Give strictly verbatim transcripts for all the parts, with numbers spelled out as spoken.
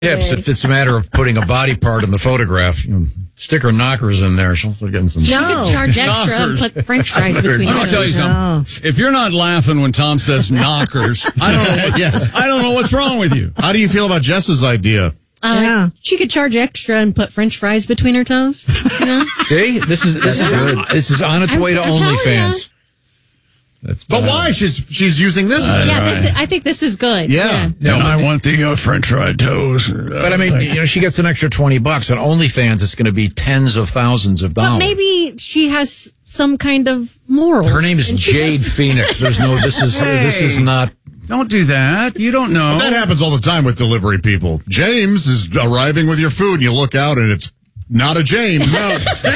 Yes, if it's a matter of putting a body part in the photograph, you know, stick her knockers in there. She'll start getting some. No. She could charge extra and put French fries between I'll tell you something. If you're not laughing when Tom says knockers, I don't know. What, Yes. I don't know what's wrong with you. How do you feel about Jess's idea? Uh, Yeah. She could charge extra and put French fries between her toes. You know? See, this is this is this is on its I'm- way to I'm telling OnlyFans. That's, But uh, why? She's she's using this. yeah, this is, I think this is good. Yeah. No, and but, I want the uh, French fried toast. but I mean, you know, she gets an extra twenty bucks on OnlyFans. It's going to be tens of thousands of But dollars. maybe she has some kind of morals. Her name is and she Jade has- Phoenix. There's no. This is this is not. Don't do that. You don't know. That happens all the time with delivery people. James is arriving with your food, and you look out, and it's not a James. No.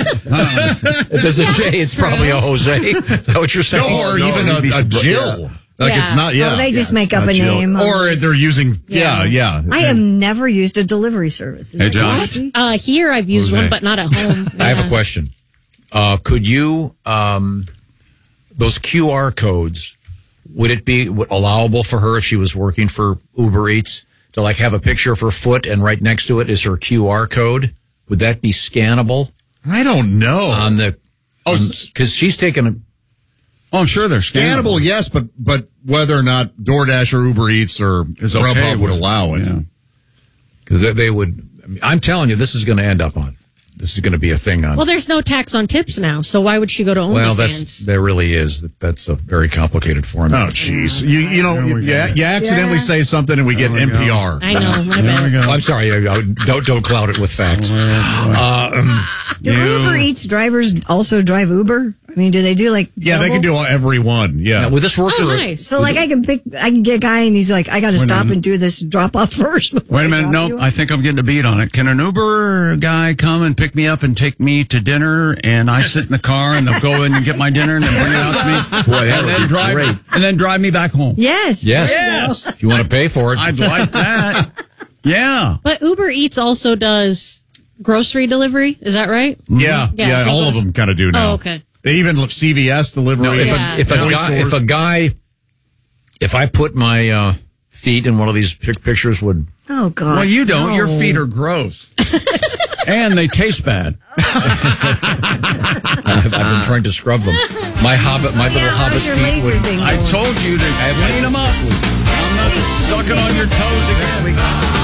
If there's a J, it's probably a Jose. Is that what you're saying? or No, even you'd be a, a surprised. Jill. Yeah. Like Yeah. it's not. Yeah. Oh, they just Yeah, make it's up not a Jill. name. Or they're using. Yeah, Yeah. yeah. I have never used a delivery service. Is Hey, that John. crazy? Uh, here I've used Jose. one, but not at home. I have Yeah. a question. Uh, could you, um, those Q R codes, would it be allowable for her if she was working for Uber Eats to like have a picture of her foot and right next to it is her Q R code? Would that be scannable I don't know. on the, oh, because she's taking a, Oh, I'm sure they're scannable, scannable. yes, but but whether or not DoorDash or Uber Eats or Is okay Grubhub would with- allow it. Yeah. because they, they would, I mean, I'm telling you, this is going to end up on, this is going to be a thing on. Well, there's no tax on tips now, so why would she go to OnlyFans? Well, that's, there really is. That's a very complicated formula. Oh, jeez. You you know, There you, we go. you accidentally Yeah. say something and we get we N P go. R. I know. My There bad. we Oh, go. I'm sorry. I- I- Don't don't cloud it with facts. Uh, um, Do You- Uber Eats drivers also drive Uber? I mean, do they do like Yeah, they can double? do every one. Yeah. now, with this worker, Oh, nice. So, like, I can pick, I can get a guy, and he's like, I got to Wait a stop minute. and do this drop off first. before Wait a I minute. drop No, you I off. think I'm getting a beat on it. Can an Uber guy come and pick me up and take me to dinner, and I sit in the car and they'll go in and get my dinner and then bring it out to me? Boy, that and would then be drive, great. And then drive me back home. Yes. yes, Yes. if you want to pay for it, I'd like that. Yeah. But Uber Eats also does grocery delivery. Is that right? Yeah, Yeah, yeah, it all of goes- them kind of do now. Oh, okay. They even look C V S delivery. no, if, Yeah. a, if a Toy guy, stores. if a guy, if I put my uh, feet in one of these pic- pictures, would Oh, God. Well, you don't. no. Your feet are gross. And they taste bad. I've, I've been trying to scrub them. My hobbit, my little Yeah, hobbit how's your feet laser would. thing I going? told you to clean them up. I'm not sucking on your toes again.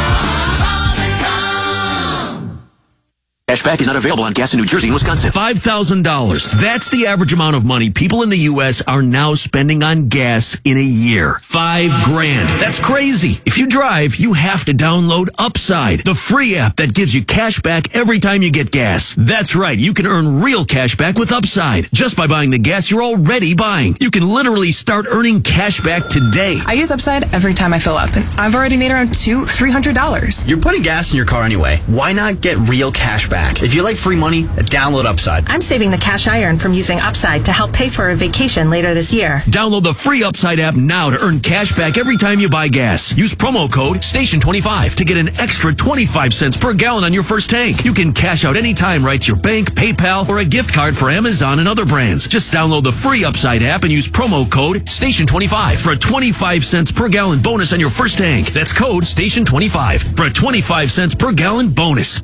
Cashback is not available on gas in New Jersey and Wisconsin. five thousand dollars. That's the average amount of money people in the U S are now spending on gas in a year. Five grand. That's crazy. If you drive, you have to download Upside, the free app that gives you cash back every time you get gas. That's right. You can earn real cash back with Upside just by buying the gas you're already buying. You can literally start earning cash back today. I use Upside every time I fill up, and I've already made around two, three hundred dollars. You're putting gas in your car anyway. Why not get real cash back? If you like free money, download Upside. I'm saving the cash I earn from using Upside to help pay for a vacation later this year. Download the free Upside app now to earn cash back every time you buy gas. Use promo code station twenty-five to get an extra twenty-five cents per gallon on your first tank. You can cash out anytime right to your bank, PayPal, or a gift card for Amazon and other brands. Just download the free Upside app and use promo code station twenty-five for a twenty-five cents per gallon bonus on your first tank. That's code station twenty-five for a twenty-five cents per gallon bonus.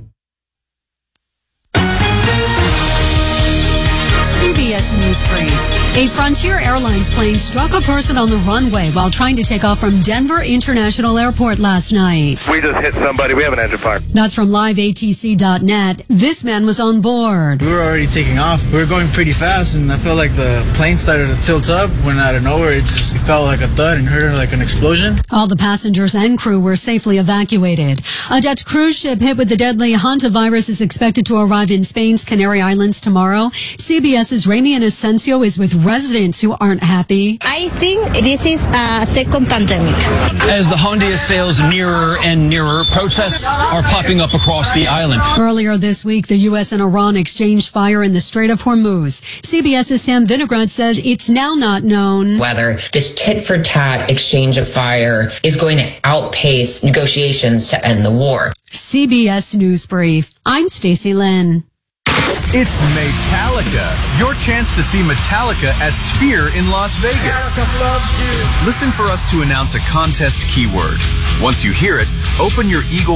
C B S News Brief. A Frontier Airlines plane struck a person on the runway while trying to take off from Denver International Airport last night. We just hit somebody. We have an engine fire. That's from live A T C dot net. This man was on board. We were already taking off. We were going pretty fast, and I felt like the plane started to tilt up when out of nowhere it just felt like a thud and heard like an explosion. All the passengers and crew were safely evacuated. A Dutch cruise ship hit with the deadly hantavirus is expected to arrive in Spain's Canary Islands tomorrow. CBS's Ramian Asensio is with residents who aren't happy. I think this is a second pandemic. As the Honduras sails nearer and nearer, protests are popping up across the island. Earlier this week, the U S and Iran exchanged fire in the Strait of Hormuz. CBS's Sam Vinograd said it's now not known whether this tit-for-tat exchange of fire is going to outpace negotiations to end the war. C B S News Brief. I'm Stacey Lynn. It's Metallica, your chance to see Metallica at Sphere in Las Vegas. Listen for us to announce a contest keyword. Once you hear it, open your Eagle